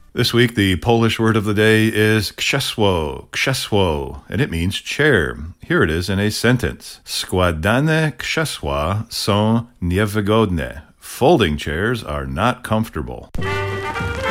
This week, the Polish word of the day is krzesło, and it means chair. Here it is in a sentence. Składane krzesła są niewygodne. Folding chairs are not comfortable.